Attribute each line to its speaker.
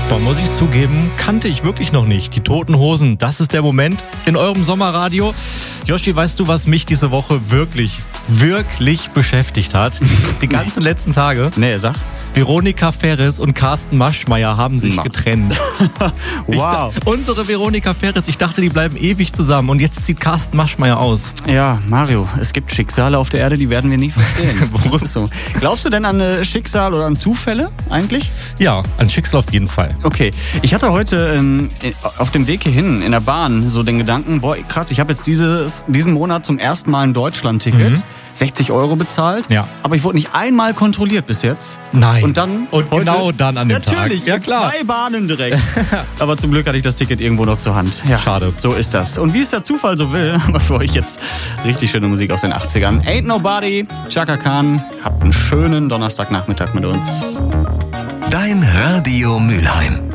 Speaker 1: Da muss ich zugeben, kannte ich wirklich noch nicht. Die Toten Hosen, das ist der Moment in eurem Sommerradio. Yoshi, weißt du, was mich diese Woche wirklich beschäftigt hat? Die ganzen letzten Tage.
Speaker 2: Nee, sag.
Speaker 1: Veronika Ferres und Carsten Maschmeyer haben sich getrennt.
Speaker 2: Wow.
Speaker 1: Unsere Veronika Ferres, ich dachte, die bleiben ewig zusammen. Und jetzt zieht Carsten Maschmeyer aus.
Speaker 2: Ja, Mario, es gibt Schicksale auf der Erde, die werden wir nie verstehen.
Speaker 1: Warum?
Speaker 2: So. Glaubst du denn an Schicksal oder an Zufälle eigentlich?
Speaker 1: Ja, ein Schicksal auf jeden Fall.
Speaker 2: Okay, ich hatte heute auf dem Weg hierhin in der Bahn so den Gedanken, boah, krass, ich habe jetzt diesen Monat zum ersten Mal ein Deutschland-Ticket, 60 € bezahlt,
Speaker 1: Ja.
Speaker 2: aber ich wurde nicht einmal kontrolliert bis jetzt.
Speaker 1: Nein.
Speaker 2: Und dann
Speaker 1: Und
Speaker 2: heute,
Speaker 1: genau dann an dem
Speaker 2: natürlich,
Speaker 1: Tag. Ja, klar.
Speaker 2: 2 Bahnen direkt. Aber zum Glück hatte ich das Ticket irgendwo noch zur Hand. Ja,
Speaker 1: Schade.
Speaker 2: So ist das. Und wie es der Zufall so will, haben wir für euch jetzt richtig schöne Musik aus den 80ern. Ain't Nobody, Chaka Khan. Habt einen schönen Donnerstagnachmittag mit uns.
Speaker 3: Dein Radio Mülheim.